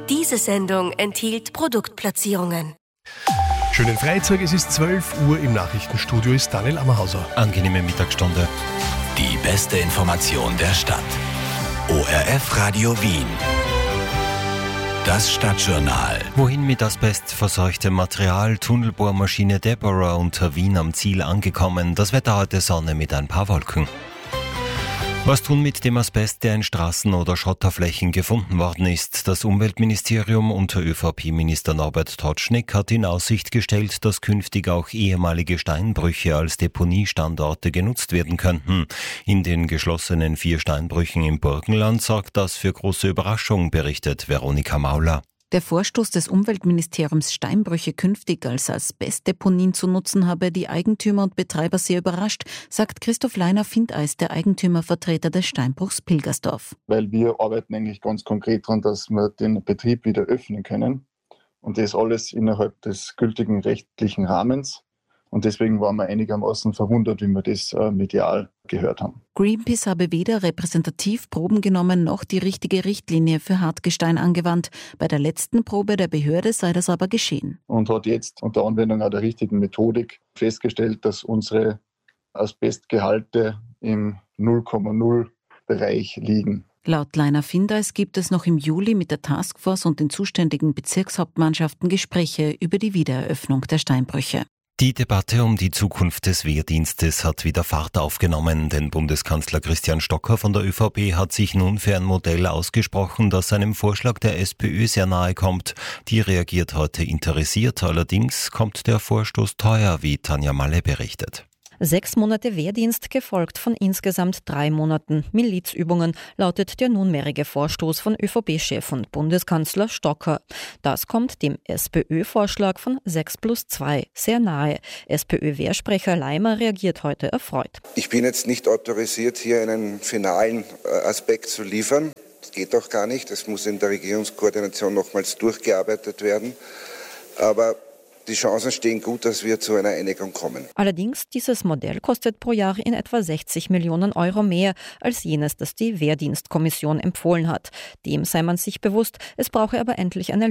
Diese Sendung enthielt Produktplatzierungen. Schönen Freitag, es ist 12 Uhr, im Nachrichtenstudio ist Daniel Ammerhauser. Angenehme Mittagsstunde. Die beste Information der Stadt. ORF Radio Wien. Das Stadtjournal. Wohin mit asbestverseuchtem Material? Tunnelbohrmaschine Deborah unter Wien am Ziel angekommen. Das Wetter heute Sonne mit ein paar Wolken. Was tun mit dem Asbest, der in Straßen oder Schotterflächen gefunden worden ist? Das Umweltministerium unter ÖVP-Minister Norbert Totschnig hat in Aussicht gestellt, dass künftig auch ehemalige Steinbrüche als Deponiestandorte genutzt werden könnten. In den geschlossenen 4 Steinbrüchen im Burgenland sorgt das für große Überraschung, berichtet Veronika Mauler. Der Vorstoß des Umweltministeriums, Steinbrüche künftig als Asbestdeponien zu nutzen, habe die Eigentümer und Betreiber sehr überrascht, sagt Christoph Leiner-Findeis, der Eigentümervertreter des Steinbruchs Pilgersdorf. Weil wir arbeiten eigentlich ganz konkret daran, dass wir den Betrieb wieder öffnen können. Und das alles innerhalb des gültigen rechtlichen Rahmens. Und deswegen waren wir einigermaßen verwundert, wie wir das medial gehört haben. Greenpeace habe weder repräsentativ Proben genommen, noch die richtige Richtlinie für Hartgestein angewandt. Bei der letzten Probe der Behörde sei das aber geschehen. Und hat jetzt unter Anwendung auch der richtigen Methodik festgestellt, dass unsere Asbestgehalte im 0,0 Bereich liegen. Laut Leiner-Findeis gibt es noch im Juli mit der Taskforce und den zuständigen Bezirkshauptmannschaften Gespräche über die Wiedereröffnung der Steinbrüche. Die Debatte um die Zukunft des Wehrdienstes hat wieder Fahrt aufgenommen, denn Bundeskanzler Christian Stocker von der ÖVP hat sich nun für ein Modell ausgesprochen, das seinem Vorschlag der SPÖ sehr nahe kommt. Die reagiert heute interessiert, allerdings kommt der Vorstoß teuer, wie Tanja Malle berichtet. 6 Monate Wehrdienst, gefolgt von insgesamt 3 Monaten Milizübungen, lautet der nunmehrige Vorstoß von ÖVP-Chef und Bundeskanzler Stocker. Das kommt dem SPÖ-Vorschlag von 6+2 sehr nahe. SPÖ-Wehrsprecher Leimer reagiert heute erfreut. Ich bin jetzt nicht autorisiert, hier einen finalen Aspekt zu liefern. Das geht auch gar nicht. Das muss in der Regierungskoordination nochmals durchgearbeitet werden. Aber die Chancen stehen gut, dass wir zu einer Einigung kommen. Allerdings, dieses Modell kostet pro Jahr in etwa 60 Millionen Euro mehr als jenes, das die Wehrdienstkommission empfohlen hat. Dem sei man sich bewusst, es brauche aber endlich eine